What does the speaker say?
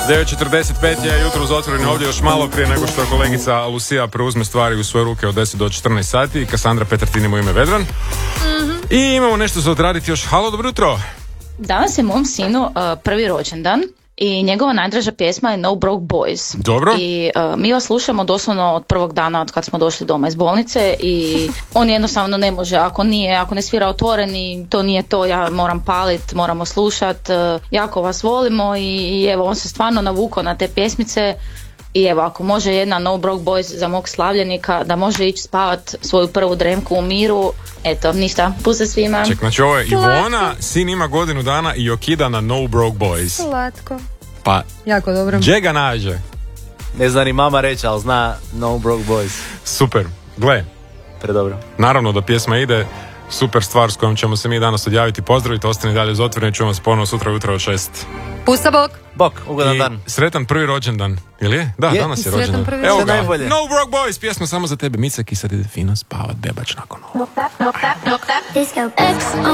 9:45 je jutro uz otvoreni ovdje još malo prije nego što kolegica Lucija preuzme stvari u svoje ruke od 10 do 14 sati. Kasandra Petartin u ime Vedran. I imamo nešto za odraditi još. Halo, dobro jutro. Danas je mom sinu prvi rođendan i njegova najdraža pjesma je No Broke Boys. Dobro. I mi vas slušamo doslovno od prvog dana od kad smo došli doma iz bolnice i on jednostavno ne može, ako ne svira otvoreni, to nije to, ja moram palit, moramo slušat, jako vas volimo i evo on se stvarno navukao na te pjesmice. I evo, ako može jedna No Broke Boys za mog slavljenika, da može ići spavat svoju prvu dremku u miru, eto, ništa, puse svima. Ček, znači ovo je Ivona, sin ima godinu dana i okida na No Broke Boys. Slatko. Pa, jako dobro. Gdje ga nađe? Ne zna ni mama reći, ali zna No Broke Boys. Super, gle. Predobro. Naravno da pjesma ide, super stvar s kojom ćemo se mi danas odjaviti. Pozdravite, ostani dalje uz otvoreni, čujemo se ponovno sutra ujutro od 6. Pusta bok. Bok, ugodan dan. I sretan prvi rođendan. Jel je? Da, danas je rođendan. Evo ga, najbolje. No Broke Boys, pjesma samo za tebe. Micek i sad ide fino spavat, bebač nakon ovo.